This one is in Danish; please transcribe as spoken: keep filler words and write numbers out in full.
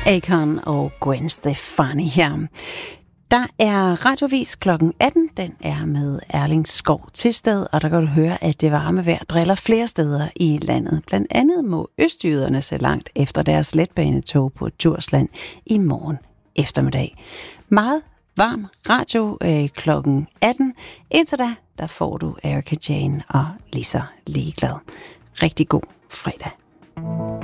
Akon og Gwen Stefani her. Der er radiovis klokken atten. Den er med Erling Skov Tisted, og der kan du høre, at det varme vejr driller flere steder i landet. Blandt andet må østjyderne se langt efter deres letbanetog på Djursland i morgen eftermiddag. Meget varm radio øh, klokken atten. Indtil da, der får du Erika Jane og Lisa Ligeglad. Rigtig god fredag.